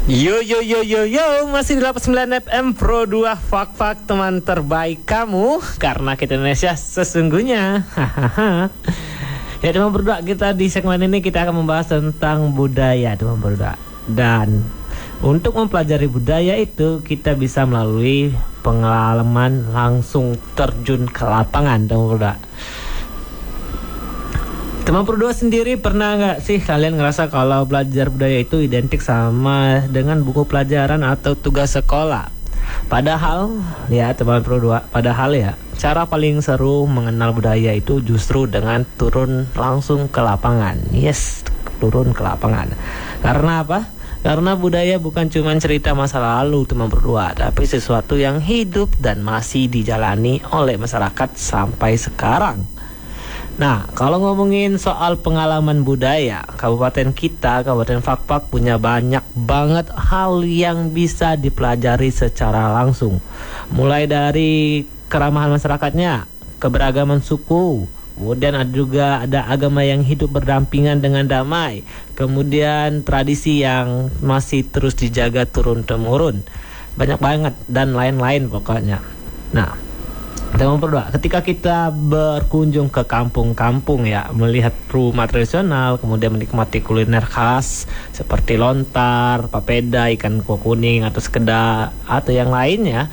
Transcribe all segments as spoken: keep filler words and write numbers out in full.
Yo yo yo yo yo, masih di delapan puluh sembilan F M Pro dua, Fak-Fak, teman terbaik kamu, karena kita Indonesia sesungguhnya. Hahaha. Ya teman berdua, kita di segmen ini kita akan membahas tentang budaya teman berdua. Dan untuk mempelajari budaya itu kita bisa melalui pengalaman langsung terjun ke lapangan teman berdua. Teman berdua sendiri pernah nggak sih kalian ngerasa kalau belajar budaya itu identik sama dengan buku pelajaran atau tugas sekolah? Padahal ya teman berdua, padahal ya cara paling seru mengenal budaya itu justru dengan turun langsung ke lapangan. Yes, turun ke lapangan. Karena apa? Karena budaya bukan cuma cerita masa lalu teman berdua, tapi sesuatu yang hidup dan masih dijalani oleh masyarakat sampai sekarang. Nah, kalau ngomongin soal pengalaman budaya, kabupaten kita, Kabupaten Fak-Fak punya banyak banget hal yang bisa dipelajari secara langsung. Mulai dari keramahan masyarakatnya, keberagaman suku, kemudian ada juga ada agama yang hidup berdampingan dengan damai, kemudian tradisi yang masih terus dijaga turun-temurun. Banyak banget dan lain-lain pokoknya. Nah, teman berdua, ketika kita berkunjung ke kampung-kampung ya, melihat rumah tradisional, kemudian menikmati kuliner khas seperti lontar, papeda, ikan kuah kuning, atau sekedar atau yang lainnya,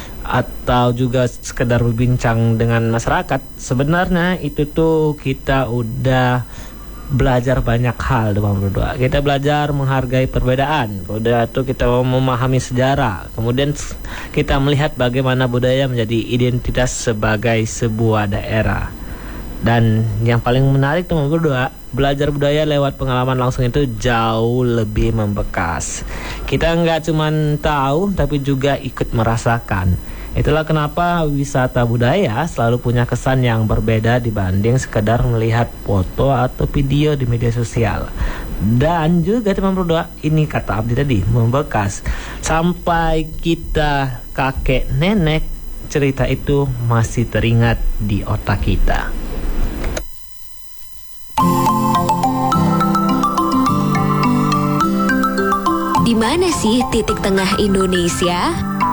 atau juga sekedar berbincang dengan masyarakat, sebenarnya itu tuh kita udah belajar banyak hal teman berdua. Kita belajar menghargai perbedaan, kemudian itu kita memahami sejarah, kemudian kita melihat bagaimana budaya menjadi identitas sebagai sebuah daerah. Dan yang paling menarik teman berdua, belajar budaya lewat pengalaman langsung itu jauh lebih membekas. Kita nggak cuma tahu tapi juga ikut merasakan. Itulah kenapa wisata budaya selalu punya kesan yang berbeda dibanding sekedar melihat foto atau video di media sosial. Dan juga teman berdua, ini kata Abdi tadi, membekas. Sampai kita kakek nenek, cerita itu masih teringat di otak kita. Di mana sih titik tengah Indonesia?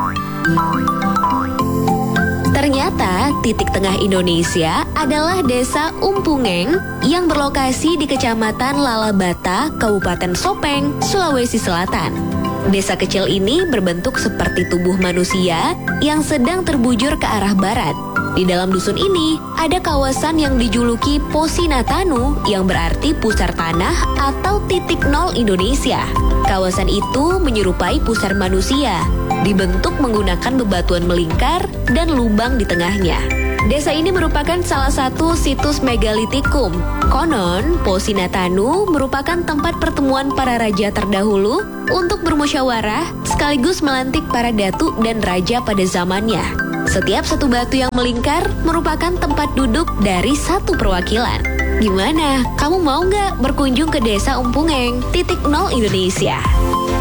Ternyata titik tengah Indonesia adalah Desa Umpungeng yang berlokasi di Kecamatan Lalabata, Kabupaten Sopeng, Sulawesi Selatan. Desa kecil ini berbentuk seperti tubuh manusia yang sedang terbujur ke arah barat. Di dalam dusun ini ada kawasan yang dijuluki Posinatanu yang berarti pusar tanah atau titik nol Indonesia. Kawasan itu menyerupai pusar manusia, dibentuk menggunakan bebatuan melingkar dan lubang di tengahnya. Desa ini merupakan salah satu situs megalitikum. Konon, Posinatanu merupakan tempat pertemuan para raja terdahulu untuk bermusyawarah sekaligus melantik para datu dan raja pada zamannya. Setiap satu batu yang melingkar merupakan tempat duduk dari satu perwakilan. Gimana? Kamu mau nggak berkunjung ke Desa Umpungeng, titik nol Indonesia?